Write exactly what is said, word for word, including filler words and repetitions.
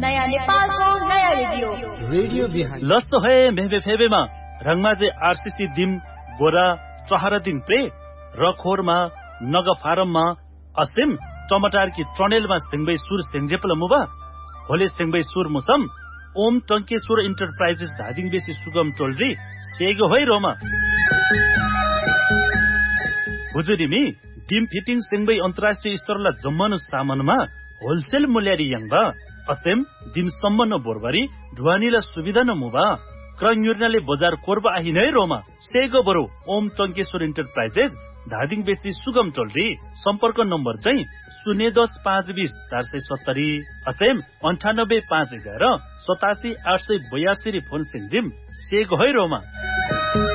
नयाँ नेपालको नयाँ रेडियो रेडियो बिहान लस्सो है मेहबे फेबेमा रङमाजे आरसीसी दिम बोरा चहरा दिन प्रे रखोरमा नग फारममा असिम टमाटर की ट्रनेलमा सिंगबै सुर सेंजेपल मुबा होले सिंगबै सुर मुसम ओम टंकेश्वर इंटरप्राइजेस धादिङ बेसी सुगम टोलरी सेगो होइ रोमा हुजुरिमी डिम फिटिङ सिंगबै अन्तर्राष्ट्रिय स्तरला जम्मनु सामानमा होलसेल मूल्यारी यङबा असेम डिम सम्मन बोरबारी ढुवानीला सुविधा न मुबा क्रन्युर्नाले बजार कोर्बा आहि नै रोमा सेगो बरु ओम टंकेश्वर इंटरप्राइजेस धादिङ बेसी सुगम टोलरी सम्पर्क नम्बर चाहिँ शून्य दस पाँच बीस चार सय सत्तरी असेम अन्ठानब्बे पाँच एघार सतासी आठ सय बयासी फोन सिंजिम सेगो है रोमा